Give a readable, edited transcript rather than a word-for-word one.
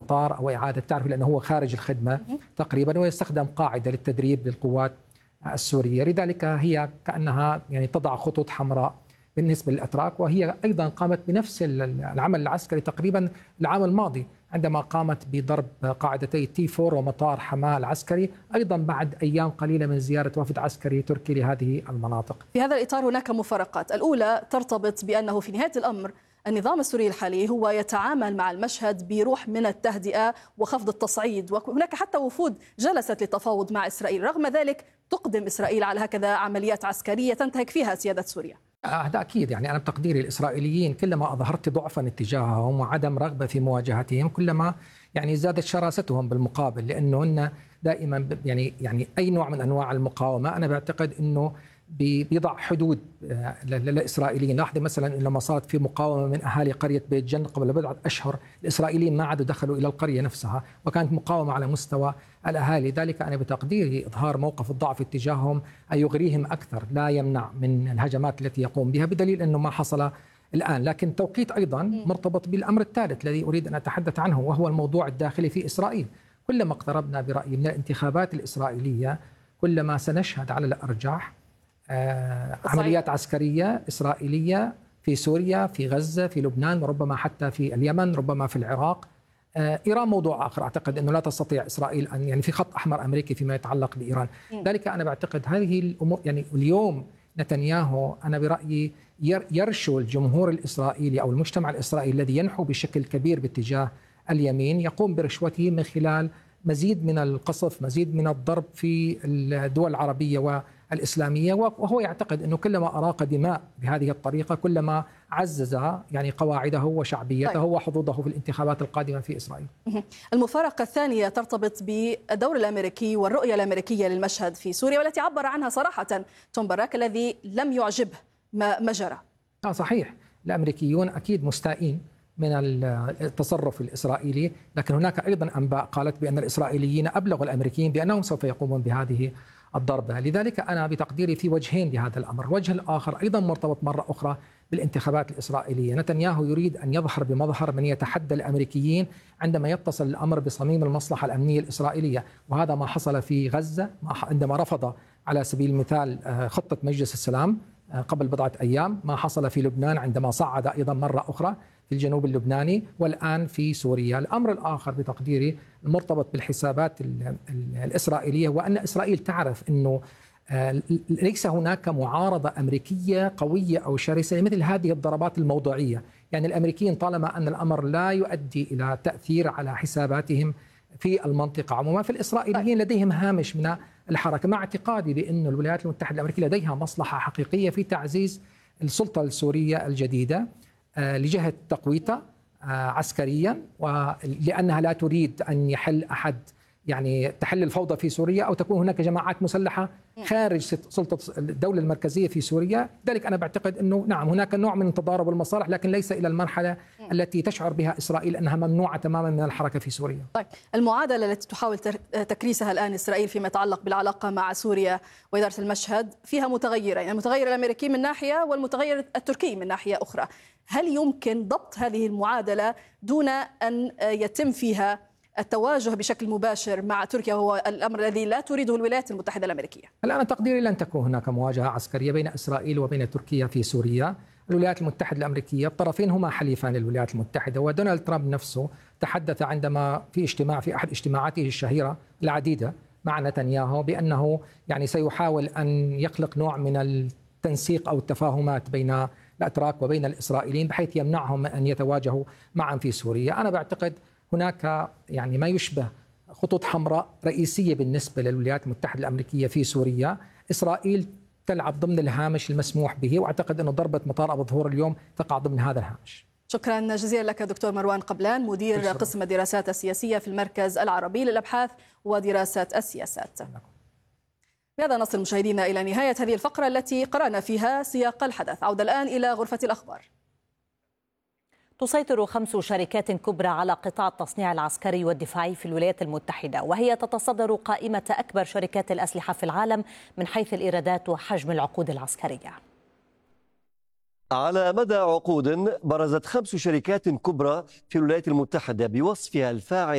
المطار أو إعادة تعرف لأنه هو خارج الخدمة تقريبا، ويستخدم قاعدة للتدريب للقوات السورية. لذلك هي كأنها يعني تضع خطوط حمراء بالنسبة للأتراك، وهي أيضا قامت بنفس العمل العسكري تقريبا العام الماضي عندما قامت بضرب قاعدتي T4 ومطار حماة العسكري، أيضا بعد أيام قليلة من زيارة وفد عسكري تركي لهذه المناطق. في هذا الإطار هناك مفارقات. الأولى ترتبط بأنه في نهاية الأمر النظام السوري الحالي هو يتعامل مع المشهد بروح من التهدئة وخفض التصعيد، وهناك حتى وفود جلست للتفاوض مع إسرائيل. رغم ذلك تقدم إسرائيل على هكذا عمليات عسكرية تنتهك فيها سيادة سوريا. هذا أكيد، يعني أنا بتقديري الإسرائيليين كلما أظهرت ضعفا اتجاههم وعدم رغبة في مواجهتهم كلما يعني زادت شراستهم بالمقابل، لأنه دائما يعني أي نوع من أنواع المقاومة أنا بعتقد أنه بيضع حدود للإسرائيليين. لاحظي مثلا لما صارت في مقاومة من أهالي قرية بيت جن قبل بضعة أشهر، الإسرائيليين ما عادوا دخلوا إلى القرية نفسها، وكانت مقاومة على مستوى الأهالي. ذلك أنا بتقديري إظهار موقف الضعف اتجاههم أن يغريهم أكثر، لا يمنع من الهجمات التي يقوم بها، بدليل أنه ما حصل الآن. لكن التوقيت أيضا مرتبط بالأمر الثالث الذي أريد أن أتحدث عنه، وهو الموضوع الداخلي في إسرائيل. كلما اقتربنا برأيي من الانتخابات الإسرائيلية كلما سنشهد على الأرجح عمليات عسكرية إسرائيلية في سوريا، في غزة، في لبنان، وربما حتى في اليمن، ربما في العراق. إيران موضوع آخر، أعتقد أنه لا تستطيع إسرائيل أن يعني في خط أحمر أمريكي فيما يتعلق بإيران. ذلك أنا بعتقد هذه الأمور، يعني اليوم نتنياهو أنا برأيي يرشو الجمهور الإسرائيلي أو المجتمع الإسرائيلي الذي ينحو بشكل كبير باتجاه اليمين يقوم برشوته من خلال مزيد من القصف، مزيد من الضرب في الدول العربية والإسلامية، وهو يعتقد أنه كلما أراق دماء بهذه الطريقة كلما عزز يعني قواعده وشعبيته وحظوظه في الانتخابات القادمة في إسرائيل. المفارقة الثانية ترتبط بالدور الأمريكي والرؤية الأمريكية للمشهد في سوريا، والتي عبر عنها صراحة توم باراك الذي لم يعجبه ما جرى. صحيح، الأمريكيون أكيد مستائين من التصرف الإسرائيلي، لكن هناك أيضا أنباء قالت بأن الإسرائيليين أبلغوا الأمريكيين بأنهم سوف يقومون بهذه الضربة. لذلك أنا بتقديري في وجهين لهذا الأمر. الوجه الآخر أيضا مرتبط مرة أخرى بالانتخابات الإسرائيلية. نتنياهو يريد أن يظهر بمظهر من يتحدى الأمريكيين عندما يتصل الأمر بصميم المصلحة الأمنية الإسرائيلية، وهذا ما حصل في غزة عندما رفض على سبيل المثال خطة مجلس السلام قبل بضعة أيام، ما حصل في لبنان عندما صعد أيضا مرة أخرى في الجنوب اللبناني، والآن في سوريا. الأمر الآخر بتقديري المرتبط بالحسابات الإسرائيلية، وأن إسرائيل تعرف أنه ليس هناك معارضة أمريكية قوية أو شرسة لمثل هذه الضربات الموضوعية. يعني الأمريكيين طالما أن الأمر لا يؤدي إلى تأثير على حساباتهم في المنطقة عموما، فالإسرائيليين لديهم هامش من الحركة، مع اعتقادي بأن الولايات المتحدة الأمريكية لديها مصلحة حقيقية في تعزيز السلطة السورية الجديدة لجهة تقويتها عسكريا، ولأنها لا تريد أن يحل أحد يعني تحل الفوضى في سوريا أو تكون هناك جماعات مسلحة خارج سلطة الدولة المركزية في سوريا. ذلك أنا بعتقد أنه نعم هناك نوع من تضارب المصالح، لكن ليس إلى المرحلة التي تشعر بها إسرائيل أنها ممنوعة تماما من الحركة في سوريا. طيب، المعادلة التي تحاول تكريسها الآن إسرائيل فيما يتعلق بالعلاقة مع سوريا وإدارة المشهد فيها متغيرين، المتغير الأمريكي من ناحية والمتغير التركي من ناحية أخرى. هل يمكن ضبط هذه المعادلة دون أن يتم فيها التواجه بشكل مباشر مع تركيا، وهو الأمر الذي لا تريده الولايات المتحدة الأمريكية؟ الآن تقديري لن تكون هناك مواجهة عسكرية بين إسرائيل وبين تركيا في سوريا. الولايات المتحدة الأمريكية الطرفين هما حليفان للولايات المتحدة، ودونالد ترامب نفسه تحدث عندما في اجتماع في أحد اجتماعاته الشهيرة العديدة مع نتنياهو بأنه يعني سيحاول أن يخلق نوع من التنسيق أو التفاهمات بين الأتراك وبين الإسرائيليين بحيث يمنعهم من أن يتواجهوا معا في سوريا. أنا بعتقد هناك يعني ما يشبه خطوط حمراء رئيسية بالنسبة للولايات المتحدة الأمريكية في سوريا. إسرائيل تلعب ضمن الهامش المسموح به، وأعتقد أن ضربة مطار أبو ظهور اليوم تقع ضمن هذا الهامش. شكرا جزيلا لك دكتور مروان قبلان، مدير قسم الدراسات السياسية في المركز العربي للأبحاث ودراسة السياسات. بهذا نصل مشاهدينا إلى نهاية هذه الفقرة التي قرأنا فيها سياق الحدث. عودة الآن إلى غرفة الأخبار. تسيطر 5 شركات كبرى على قطاع التصنيع العسكري والدفاعي في الولايات المتحدة، وهي تتصدر قائمة أكبر شركات الأسلحة في العالم من حيث الإيرادات وحجم العقود العسكرية. على مدى عقود برزت 5 شركات كبرى في الولايات المتحدة بوصفها الفاعل